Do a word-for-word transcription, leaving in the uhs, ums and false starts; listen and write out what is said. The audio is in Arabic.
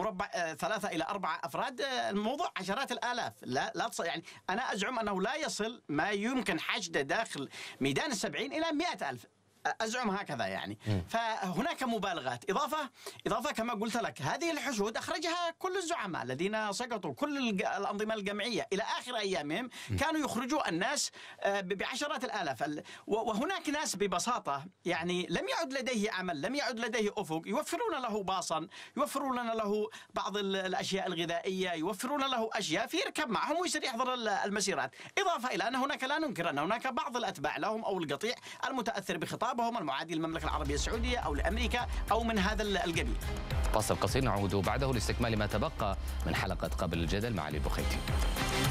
مربع ثلاثة إلى أربعة أفراد الموضوع عشرات الآلاف. لا لا يعني أنا أزعم أنه لا يصل ما يمكن حشده داخل ميدان السبعين إلى مئة ألف، أزعم هكذا يعني. فهناك مبالغات. إضافة إضافة كما قلت لك، هذه الحشود أخرجها كل الزعماء الذين سقطوا، كل الأنظمة الجمعية إلى آخر أيامهم كانوا يخرجوا الناس بعشرات الآلاف. وهناك ناس ببساطة يعني لم يعد لديه عمل، لم يعد لديه أفق، يوفرون له باصا، يوفرون له بعض الأشياء الغذائية، يوفرون له أشياء فيركب معهم ويصير يحضر المسيرات. إضافة إلى أن هناك، لا ننكر أن هناك بعض الأتباع لهم أو القطيع المتأثر بخطاب هم المعادي للمملكة العربية السعودية أو لأمريكا أو من هذا القبيل. فاصل قصير نعود بعده لاستكمال ما تبقى من حلقة قبل الجدل مع علي البخيتي.